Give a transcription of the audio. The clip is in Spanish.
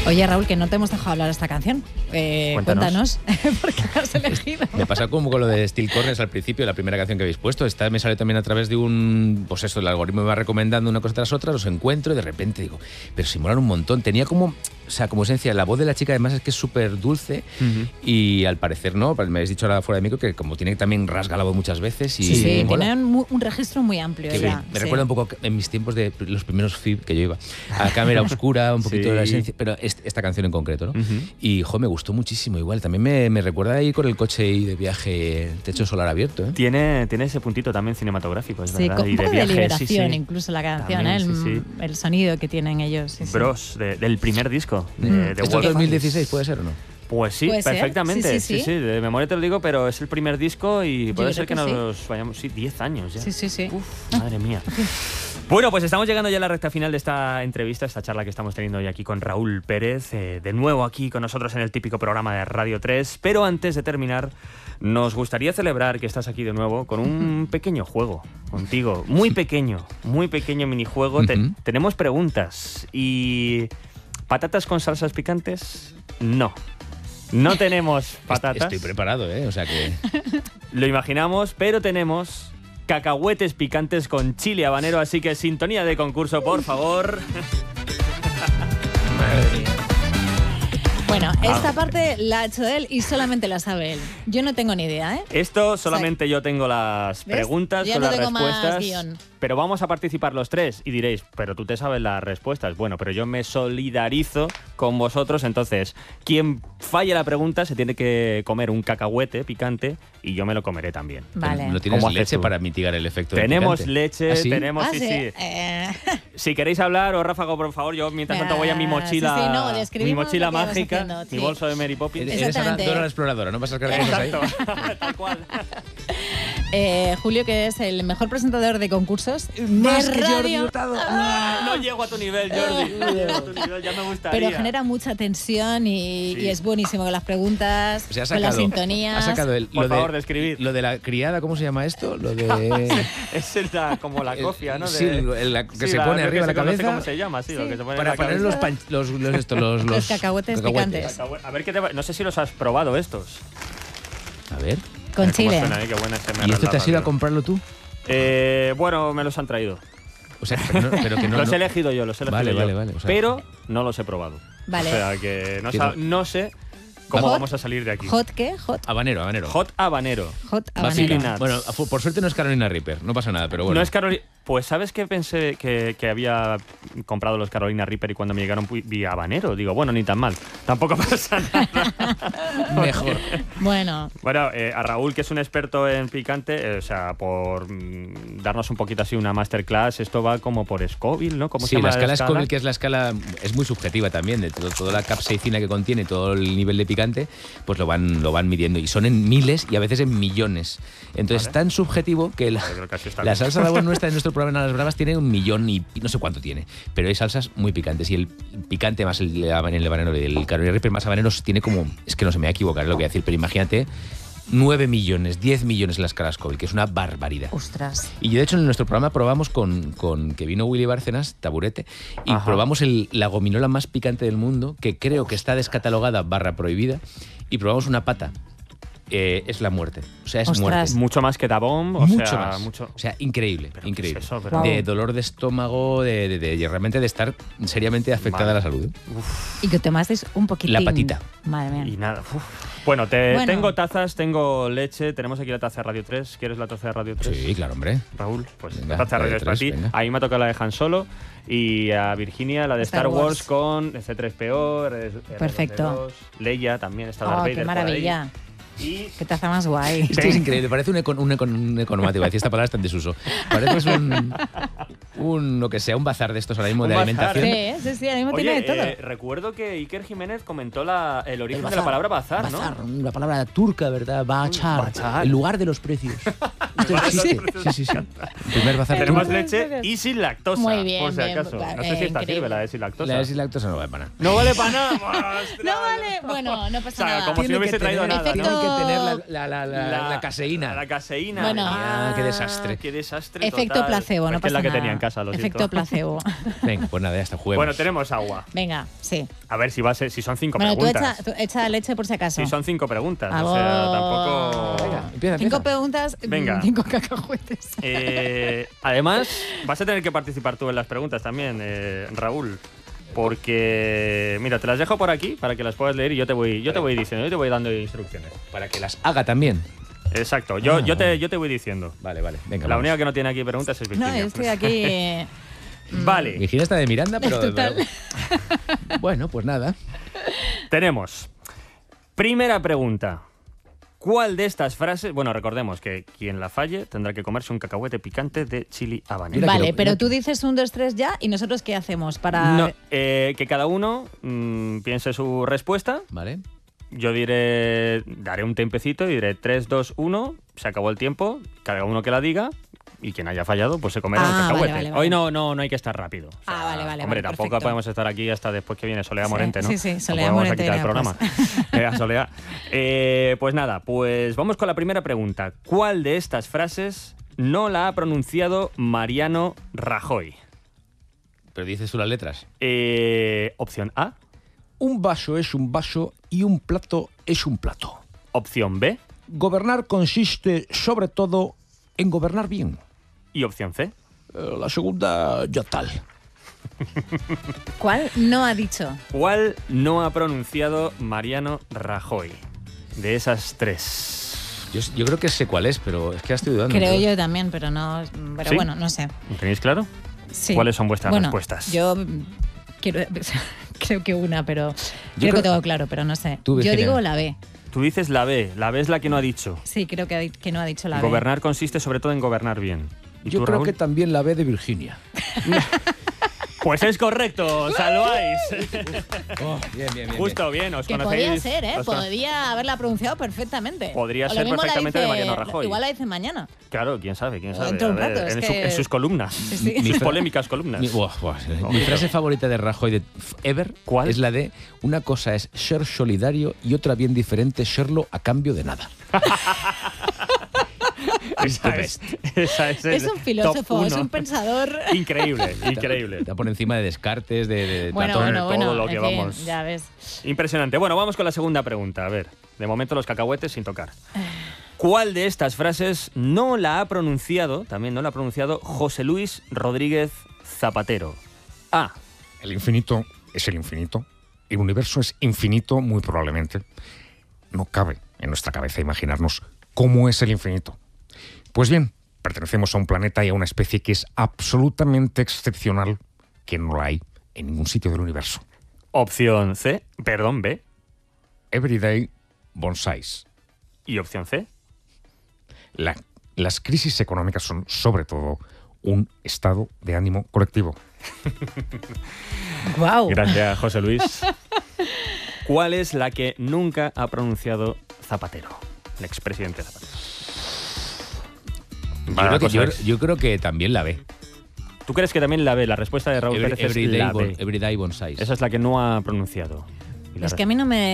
Oye, Raúl, que no te hemos dejado hablar de esta canción. Cuéntanos, ¿por qué la has elegido? Me pasa como con lo de Steel Corners al principio, la primera canción que habéis puesto. Esta me sale también a través de pues eso, el algoritmo me va recomendando una cosa tras otra, los encuentro y de repente digo, pero si molan un montón. Tenía como esencia, la voz de la chica además es que es súper dulce y al parecer no, me habéis dicho ahora fuera de micro que como tiene también rasga la voz muchas veces y sí, tiene un registro muy amplio. Me recuerda un poco en mis tiempos de los primeros FIB que yo iba a cámara oscura, un poquito de la esencia, pero esta canción en concreto, ¿no? Y me gustó muchísimo igual, también me recuerda ahí con el coche y de viaje, techo solar abierto, ¿eh? Tiene ese puntito también cinematográfico, es verdad. Con un poco de liberación incluso la canción, también, el sonido que tienen ellos. Bros, del primer disco. ¿Esto es 2016 puede ser o no? Pues sí, perfectamente. Sí, de memoria te lo digo, pero es el primer disco y puede ser que nos vayamos, 10 años ya. Sí. Uf, madre mía. Bueno, pues estamos llegando ya a la recta final de esta entrevista, esta charla que estamos teniendo hoy aquí con Raúl Pérez, de nuevo aquí con nosotros en el típico programa de Radio 3. Pero antes de terminar, nos gustaría celebrar que estás aquí de nuevo con un pequeño juego contigo. Muy pequeño minijuego. Tenemos preguntas y... ¿Patatas con salsas picantes? No tenemos patatas. Estoy preparado, o sea que... Lo imaginamos, pero tenemos cacahuetes picantes con chile habanero, así que sintonía de concurso, por favor. Madre mía. Bueno, esta parte la ha hecho él y solamente la sabe él. Yo no tengo ni idea, ¿eh? Esto solamente yo tengo las preguntas con las respuestas. Pero vamos a participar los tres y diréis, pero tú te sabes las respuestas. Bueno, pero yo me solidarizo con vosotros, entonces quien falle la pregunta se tiene que comer un cacahuete picante y yo me lo comeré también. Vale. ¿No tienes leche para mitigar el efecto Tenemos picante? leche, ¿Ah, sí? tenemos... sí. Si queréis hablar, o Ráfago, por favor, yo mientras tanto voy a mi mochila, mi mochila mágica, mi bolso de Mary Poppins. Eres Dora la exploradora, ¿no? Vas a sacar cosas ahí. Tal cual. Julio, que es el mejor presentador de concursos más de que radio. Jordi Hurtado. No llego a tu nivel, Jordi. No llego a tu nivel, ya me gustaría. Pero genera mucha tensión y es buenísimo con las preguntas, con las sintonías. Ha sacado por favor, de escribir. Lo de la criada, ¿cómo se llama esto? Lo de... es como la cofia, ¿no? Sí, que se pone arriba de la cabeza. ¿Cómo se llama? Sí, lo que se pone para poner los cacahuetes picantes. A ver, no sé si los has probado estos. A ver. Con chile. Qué buena ¿Y esto te has ido a comprarlo tú? Bueno, me los han traído. O sea, pero que no... Los he elegido yo, Vale. O sea, pero no los he probado. Vale. O sea, que no sé cómo vamos a salir de aquí. ¿Hot qué? Hot habanero. Hot habanero. Bueno, por suerte no es Carolina Reaper, no pasa nada, pero bueno. No es Carolina... Pues ¿sabes qué pensé? Que había comprado los Carolina Reaper y cuando me llegaron vi habanero. Digo, bueno, ni tan mal. Tampoco pasa nada. Mejor. Bueno, a Raúl, que es un experto en picante, o sea, por darnos un poquito así una masterclass, esto va como por Scoville, ¿no? ¿Cómo se llama la escala Scoville, que es la escala, es muy subjetiva también, de toda la capsaicina que contiene, todo el nivel de picante, pues lo van midiendo. Y son en miles y a veces en millones. Entonces, es tan subjetivo que la salsa de agua nuestra en nuestro programa en Las Bravas tiene 1 millón y no sé cuánto tiene, pero hay salsas muy picantes y el picante más el habanero y el Carolina Reaper más habaneros tiene como, es que no se me va a equivocar lo que voy a decir, pero imagínate 9 millones, 10 millones en la escala Scoville, que es una barbaridad. Ostras. Y yo, de hecho, en nuestro programa probamos con que vino Willy Bárcenas, Taburete, y probamos la gominola más picante del mundo, que creo que está descatalogada / prohibida, y probamos una pata. Es la muerte. O sea, es muerte. Mucho más que Dabón. Mucho más. O sea, increíble. Increíble. Es eso, de dolor de estómago, de realmente de estar seriamente afectada a la salud. Y que tomasteis un poquitín. La patita. Madre mía. Y nada. Bueno, tengo tazas, tengo leche. Tenemos aquí la taza de Radio 3. ¿Quieres la taza de Radio 3? Sí, claro, hombre. Raúl, pues venga, la taza de Radio 3 para ti. Venga. A mí me ha tocado la de Han Solo. Y a Virginia la de Star Wars con C3PO. Perfecto. Leia también está Darth Vader. ¡Qué maravilla! Y... ¡Qué taza más guay! Esto es increíble, parece un economático. Decir esta palabra está en desuso. Parece lo que sea, un bazar de estos ahora mismo de alimentación. Sí, ahora mismo tiene de todo. Recuerdo que Iker Jiménez comentó el origen de la palabra bazar, ¿no? Bazar, una palabra turca, ¿verdad? Bachar, el lugar de los precios. Esto existe. Sí. Primer bazar. Tenemos leche y sin lactosa. Muy bien, por si bien, acaso. No sé si esta increíble. sirve, la de sin lactosa. La de sin lactosa no vale para nada. No vale para nada. No vale. Bueno, no pasa O sea, nada. como si no hubiese traído nada, Tiene ¿no? que tener la caseína. La caseína. Bueno. Qué desastre. Qué desastre. Efecto total. placebo, no Es que es pasa la que nada. tenía en casa, lo Efecto siento. placebo. Venga, pues nada, ya está, juguemos. Bueno, tenemos agua. Venga, sí. A ver si son 5 Bueno, tú preguntas. echa leche por si acaso. Si son 5 preguntas. Algo- O sea, tampoco. Venga, empieza. 5 preguntas, Venga. 5 cacahuetes. Además, vas a tener que participar tú en las preguntas también, Raúl. Porque, mira, te las dejo por aquí para que las puedas leer y yo te voy diciendo, yo te voy dando instrucciones. Para que las haga también. Exacto, yo te voy diciendo. Vale, venga. La vamos. única que no tiene aquí preguntas es No, Virginia. yo estoy aquí. Vale, Virginia está de Miranda, pero... Total. pero- Bueno, pues nada. tenemos. Primera pregunta. ¿Cuál de estas frases? Bueno, recordemos que quien la falle tendrá que comerse un cacahuete picante de chili habanero. Mira, Vale, que pero no- tú dices 1, 2, 3 ya y nosotros ¿qué hacemos para...? No, que cada uno piense su respuesta. Vale. Yo daré un tiempecito y diré 3, 2, 1, se acabó el tiempo, cada uno que la diga y quien haya fallado pues se comerá un Ah, cacahuete. vale, vale. Hoy no hay que estar rápido. O sea, Vale, hombre, tampoco perfecto. podemos estar aquí hasta después que viene Soleá Sí, Morente, ¿no? sí, Soleá No podemos Morente quitar el viene programa. A Soleá. Pues nada, pues vamos con la primera pregunta. ¿Cuál de estas frases no la ha pronunciado Mariano Rajoy? Pero dices tú las letras. Opción A, Un vaso es un vaso y un plato es un plato. opción B Gobernar consiste sobre todo en gobernar bien. y opción C. La segunda, ya tal. ¿Cuál no ha dicho? ¿Cuál no ha pronunciado Mariano Rajoy? De esas tres. Yo creo que sé cuál es, pero es que estoy dudando. Creo yo también, pero no. Pero ¿Sí? bueno, no sé. ¿Lo tenéis claro? Sí. ¿Cuáles son vuestras Bueno, respuestas? Yo creo que una, pero creo creo- que tengo claro, pero no sé. Tú, Yo Virginia. digo la B. Tú dices la B. La B es la que no ha dicho. Sí, creo que no ha dicho la B. Gobernar consiste sobre todo en gobernar bien. ¿Y Yo tú, creo Raúl? que también la B de Virginia. Pues es correcto, salváis. Oh, bien. Justo, bien, os Que conocéis. podía ser, ¿eh? os cono- Podría haberla pronunciado perfectamente. Podría O lo ser mismo la perfectamente de dice- Mariano Rajoy. Igual la dice mañana. Claro, quién sabe. Dentro de un A ver, rato, es en, que- en sus columnas. sí. Sus polémicas columnas. Mi frase favorita de Rajoy de ever ¿Cuál? es la de una cosa es ser solidario y otra bien diferente serlo a cambio de nada. Esa es Es el un filósofo, top es uno. un pensador. Increíble, increíble. Está por encima de Descartes, de Bueno, Platón. todo lo en que fin, vamos. ya ves. Impresionante. Bueno, vamos con la segunda pregunta. A ver, de momento los cacahuetes sin tocar. ¿Cuál de estas frases no la ha pronunciado, también no la ha pronunciado, José Luis Rodríguez Zapatero? A. El infinito es el infinito. El universo es infinito, muy probablemente. No cabe en nuestra cabeza imaginarnos cómo es el infinito. Pues bien, pertenecemos a un planeta y a una especie que es absolutamente excepcional, que no la hay en ningún sitio del universo. Opción C, perdón, B. Everyday bonsais. Y opción C. Las crisis económicas son, sobre todo, un estado de ánimo colectivo. Guau. Gracias, José Luis. ¿Cuál es la que nunca ha pronunciado Zapatero? El expresidente Zapatero. Yo creo que también la B. ¿Tú crees que también la B? La respuesta de Raúl Pérez es la B. Everyday bonsais. Esa es la que no ha pronunciado. Y la Es que a mí no me